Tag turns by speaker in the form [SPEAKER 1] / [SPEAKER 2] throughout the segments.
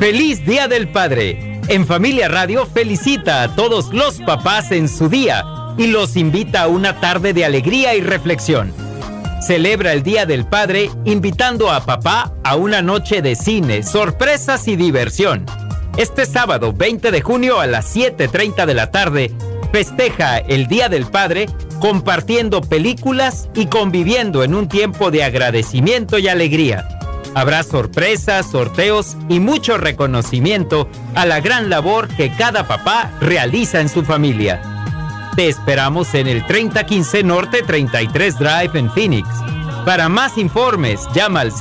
[SPEAKER 1] ¡Feliz Día del Padre! En Familia Radio felicita a todos los papás en su día y los invita a una tarde de alegría y reflexión. Celebra el Día del Padre invitando a papá a una noche de cine, sorpresas y diversión. Este sábado 20 de junio a las 7:30 de la tarde, festeja el Día del Padre compartiendo películas y conviviendo en un tiempo de agradecimiento y alegría. Habrá sorpresas, sorteos y mucho reconocimiento a la gran labor que cada papá realiza en su familia. Te esperamos en el 3015 Norte 33 Drive en Phoenix. Para más informes, llama al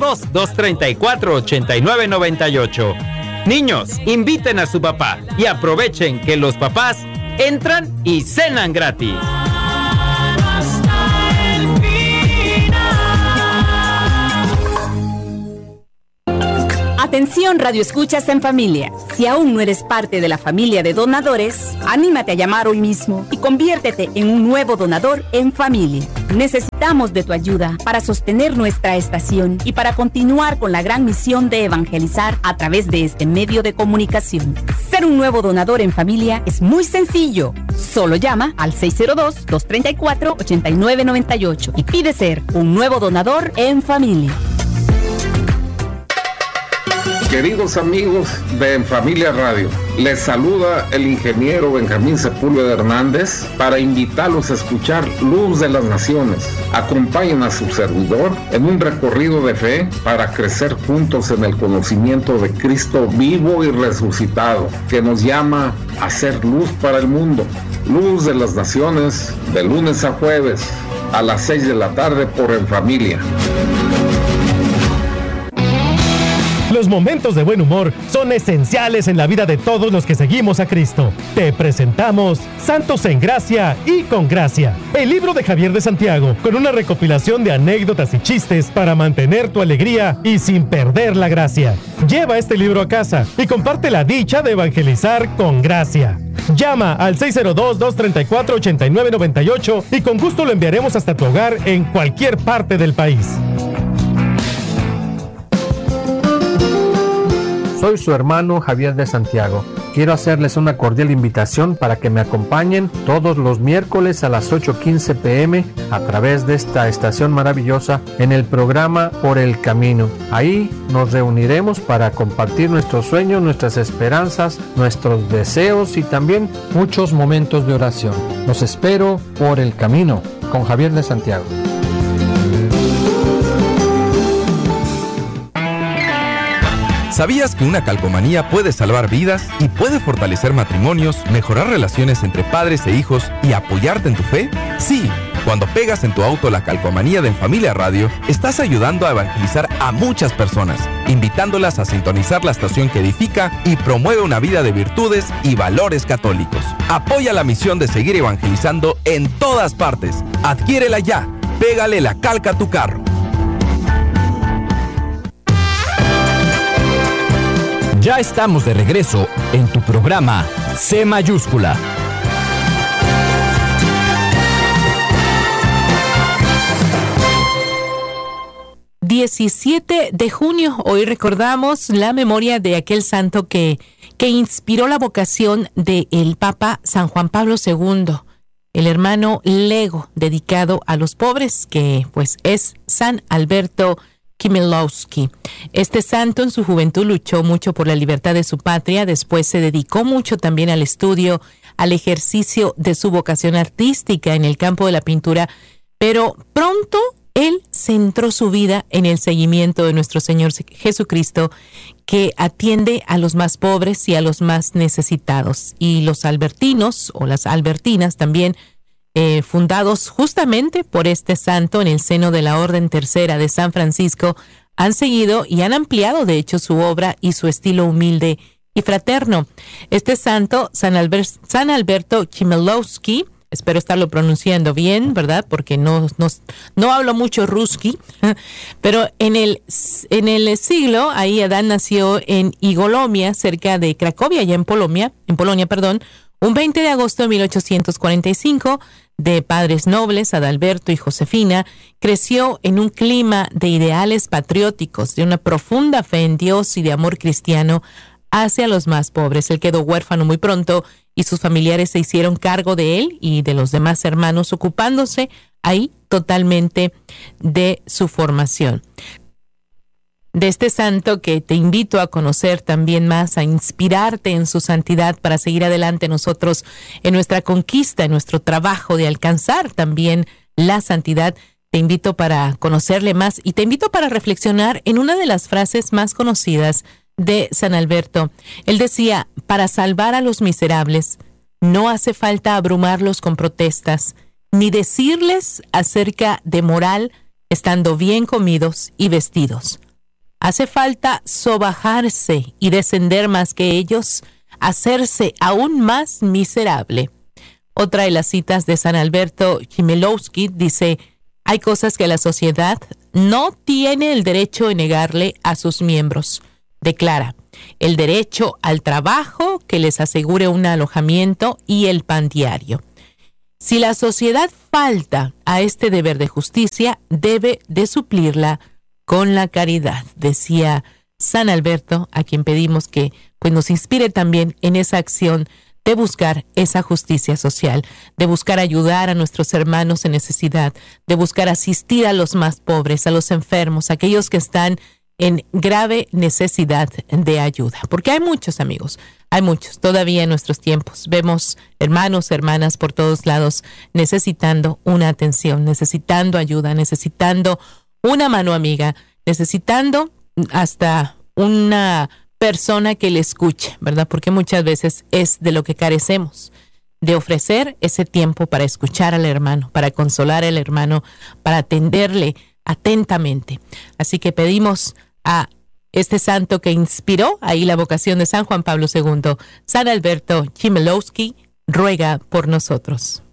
[SPEAKER 1] 602-234-8998. Niños, inviten a su papá y aprovechen que los papás entran y cenan gratis.
[SPEAKER 2] Atención, Radio Escuchas en Familia. Si aún no eres parte de la familia de donadores, anímate a llamar hoy mismo y conviértete en un nuevo donador en familia. Necesitamos de tu ayuda para sostener nuestra estación y para continuar con la gran misión de evangelizar a través de este medio de comunicación. Ser un nuevo donador en familia es muy sencillo. Solo llama al 602-234-8998 y pide ser un nuevo donador en familia.
[SPEAKER 3] Queridos amigos de En Familia Radio, les saluda el ingeniero Benjamín Sepúlveda Hernández para invitarlos a escuchar Luz de las Naciones. Acompañen a su servidor en un recorrido de fe para crecer juntos en el conocimiento de Cristo vivo y resucitado, que nos llama a ser luz para el mundo. Luz de las Naciones, de lunes a jueves, a las 6 de la tarde por En Familia.
[SPEAKER 4] Los momentos de buen humor son esenciales en la vida de todos los que seguimos a Cristo. Te presentamos Santos en Gracia y con Gracia, el libro de Javier de Santiago, con una recopilación de anécdotas y chistes para mantener tu alegría y sin perder la gracia. Lleva este libro a casa y comparte la dicha de evangelizar con gracia. Llama al 602-234-8998 y con gusto lo enviaremos hasta tu hogar en cualquier parte del país.
[SPEAKER 5] Soy su hermano Javier de Santiago. Quiero hacerles una cordial invitación para que me acompañen todos los miércoles a las 8:15 p.m. a través de esta estación maravillosa en el programa Por el Camino. Ahí nos reuniremos para compartir nuestros sueños, nuestras esperanzas, nuestros deseos y también muchos momentos de oración. Los espero por el camino con Javier de Santiago.
[SPEAKER 6] ¿Sabías que una calcomanía puede salvar vidas y puede fortalecer matrimonios, mejorar relaciones entre padres e hijos y apoyarte en tu fe? Sí, cuando pegas en tu auto la calcomanía de En Familia Radio, estás ayudando a evangelizar a muchas personas, invitándolas a sintonizar la estación que edifica y promueve una vida de virtudes y valores católicos. Apoya la misión de seguir evangelizando en todas partes. Adquiérela ya. Pégale la calca a tu carro.
[SPEAKER 7] Ya estamos de regreso en tu programa C mayúscula.
[SPEAKER 8] ...17 de junio, hoy recordamos la memoria de aquel santo que inspiró la vocación del Papa San Juan Pablo II, el hermano Lego, dedicado a los pobres, que pues es San Alberto Chmielowski. Este santo en su juventud luchó mucho por la libertad de su patria, después se dedicó mucho también al estudio, al ejercicio de su vocación artística en el campo de la pintura, pero pronto él centró su vida en el seguimiento de nuestro Señor Jesucristo, que atiende a los más pobres y a los más necesitados. Y los albertinos o las albertinas también, fundados justamente por este santo en el seno de la Orden Tercera de San Francisco, han seguido y han ampliado de hecho su obra y su estilo humilde y fraterno. Este santo, San Alberto Chmielowski, espero estarlo pronunciando bien, ¿verdad? Porque no hablo mucho ruski, pero en el siglo, ahí Adán nació en Igolomia, cerca de Cracovia, allá en Polonia, Un 20 de agosto de 1845, de padres nobles, Adalberto y Josefina, creció en un clima de ideales patrióticos, de una profunda fe en Dios y de amor cristiano hacia los más pobres. Él quedó huérfano muy pronto y sus familiares se hicieron cargo de él y de los demás hermanos, ocupándose ahí totalmente de su formación. De este santo que te invito a conocer también más, a inspirarte en su santidad para seguir adelante nosotros en nuestra conquista, en nuestro trabajo de alcanzar también la santidad. Te invito para conocerle más y te invito para reflexionar en una de las frases más conocidas de San Alberto. Él decía: para salvar a los miserables no hace falta abrumarlos con protestas, ni decirles acerca de moral estando bien comidos y vestidos. Hace falta sobajarse y descender más que ellos, hacerse aún más miserable. Otra de las citas de San Alberto Chmielowski dice: hay cosas que la sociedad no tiene el derecho de negarle a sus miembros. Declara: el derecho al trabajo que les asegure un alojamiento y el pan diario. Si la sociedad falta a este deber de justicia, debe de suplirla con la caridad, decía San Alberto, a quien pedimos que pues nos inspire también en esa acción de buscar esa justicia social, de buscar ayudar a nuestros hermanos en necesidad, de buscar asistir a los más pobres, a los enfermos, a aquellos que están en grave necesidad de ayuda. Porque hay muchos, amigos, hay muchos. Todavía en nuestros tiempos vemos hermanos, hermanas por todos lados necesitando una atención, necesitando ayuda, necesitando una mano amiga, necesitando hasta una persona que le escuche, ¿verdad? Porque muchas veces es de lo que carecemos, de ofrecer ese tiempo para escuchar al hermano, para consolar al hermano, para atenderle atentamente. Así que pedimos a este santo que inspiró ahí la vocación de San Juan Pablo II, San Alberto Chmielowski, ruega por nosotros.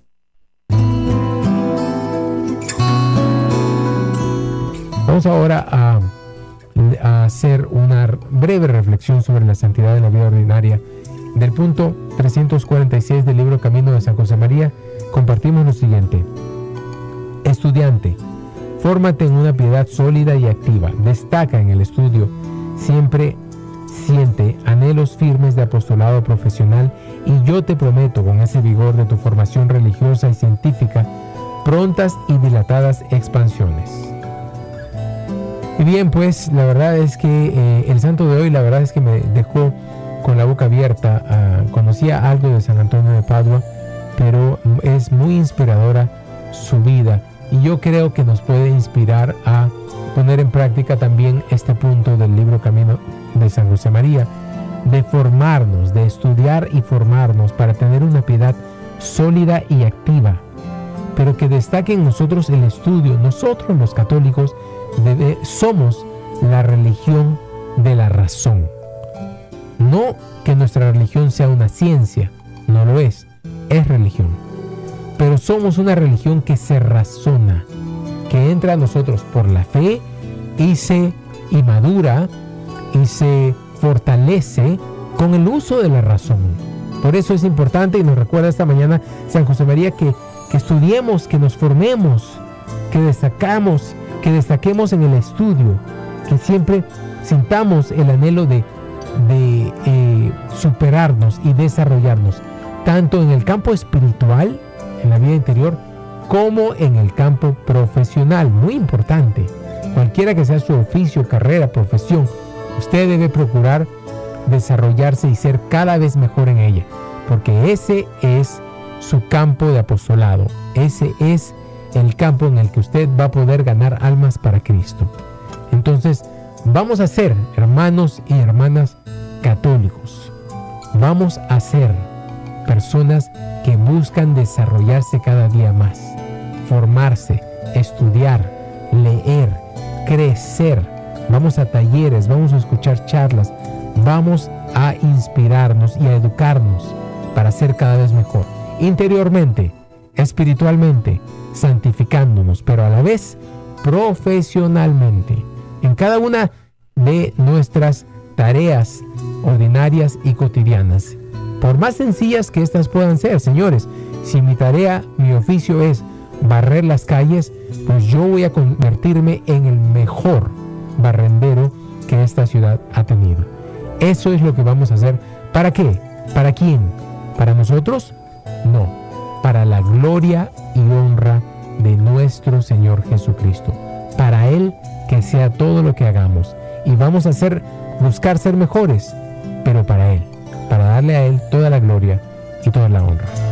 [SPEAKER 9] Vamos ahora a hacer una breve reflexión sobre la santidad de la vida ordinaria. Del punto 346 del libro Camino de San José María, compartimos lo siguiente. Estudiante, fórmate en una piedad sólida y activa. Destaca en el estudio. Siempre siente anhelos firmes de apostolado profesional y yo te prometo, con ese vigor de tu formación religiosa y científica, prontas y dilatadas expansiones. Y bien, pues la verdad es que el santo de hoy, la verdad es que me dejó con la boca abierta. Conocía algo de San Antonio de Padua, pero es muy inspiradora su vida. Y yo creo que nos puede inspirar a poner en práctica también este punto del libro Camino de San José María, de formarnos, de estudiar y formarnos para tener una piedad sólida y activa, pero que destaque en nosotros el estudio. Nosotros los católicos somos la religión de la razón. No que nuestra religión sea una ciencia, no lo es religión. Pero somos una religión que se razona, que entra a nosotros por la fe y madura y se fortalece con el uso de la razón. Por eso es importante, y nos recuerda esta mañana San José María, que estudiemos, que nos formemos, que destaquemos en el estudio, que siempre sintamos el anhelo de superarnos y desarrollarnos, tanto en el campo espiritual, en la vida interior, como en el campo profesional. Muy importante, cualquiera que sea su oficio, carrera, profesión, usted debe procurar desarrollarse y ser cada vez mejor en ella, porque ese es su campo de apostolado, ese es el campo en el que usted va a poder ganar almas para Cristo. Entonces, vamos a ser hermanos y hermanas católicos, vamos a ser personas que buscan desarrollarse cada día más, formarse, estudiar, leer, crecer. Vamos a talleres, vamos a escuchar charlas, vamos a inspirarnos y a educarnos para ser cada vez mejor, interiormente, espiritualmente, santificándonos, pero a la vez profesionalmente, en cada una de nuestras tareas ordinarias y cotidianas. Por más sencillas que estas puedan ser, señores, si mi tarea, mi oficio es barrer las calles, pues yo voy a convertirme en el mejor barrendero que esta ciudad ha tenido. Eso es lo que vamos a hacer. ¿Para qué? ¿Para quién? ¿Para nosotros? No, para la gloria y honra de nuestro Señor Jesucristo. Para Él que sea todo lo que hagamos. Y vamos a buscar ser mejores, pero para Él, para darle a Él toda la gloria y toda la honra.